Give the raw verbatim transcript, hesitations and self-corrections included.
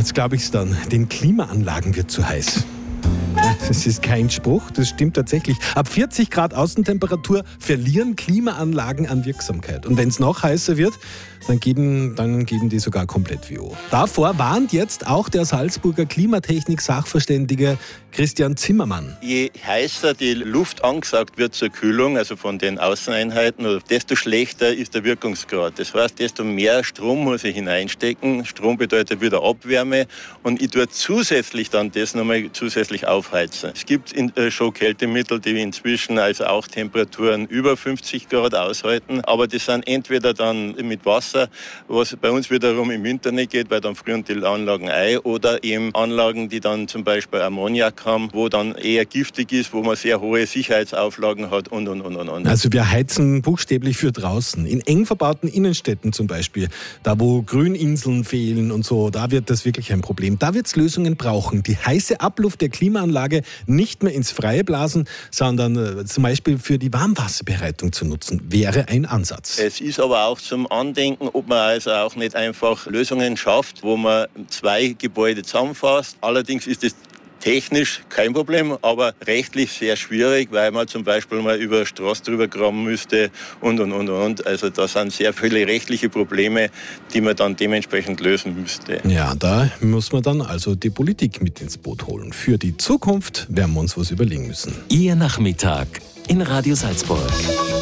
Jetzt glaube ich es dann, den Klimaanlagen wird zu heiß. Das ist kein Spruch, das stimmt tatsächlich. Ab vierzig Grad Außentemperatur verlieren Klimaanlagen an Wirksamkeit. Und wenn es noch heißer wird, dann geben, dann geben die sogar komplett W O. Davor warnt jetzt auch der Salzburger Klimatechnik-Sachverständige Christian Zimmermann. Je heißer die Luft angesaugt wird zur Kühlung, also von den Außeneinheiten, desto schlechter ist der Wirkungsgrad. Das heißt, desto mehr Strom muss ich hineinstecken. Strom bedeutet wieder Abwärme und ich tue zusätzlich dann das nochmal zusätzlich aufheizen. Es gibt in, äh, schon Kältemittel, die inzwischen also auch Temperaturen über fünfzig Grad aushalten, aber das sind entweder dann mit Wasser, was bei uns wiederum im Winter nicht geht, weil dann frieren die Anlagen ein, oder eben Anlagen, die dann zum Beispiel Ammoniak haben, wo dann eher giftig ist, wo man sehr hohe Sicherheitsauflagen hat und, und, und, und. Also wir heizen buchstäblich für draußen. In eng verbauten Innenstädten zum Beispiel, da wo Grüninseln fehlen und so, da wird das wirklich ein Problem. Da wird es Lösungen brauchen. Die heiße Abluft der Klimaanlage nicht mehr ins Freie blasen, sondern äh, zum Beispiel für die Warmwasserbereitung zu nutzen, wäre ein Ansatz. Es ist aber auch zum Andenken, ob man also auch nicht einfach Lösungen schafft, wo man zwei Gebäude zusammenfasst. Allerdings ist es technisch kein Problem, aber rechtlich sehr schwierig, weil man zum Beispiel mal über Straße drüber graben müsste und, und, und, und. Also da sind sehr viele rechtliche Probleme, die man dann dementsprechend lösen müsste. Ja, da muss man dann also die Politik mit ins Boot holen. Für die Zukunft werden wir uns was überlegen müssen. Ihr Nachmittag in Radio Salzburg.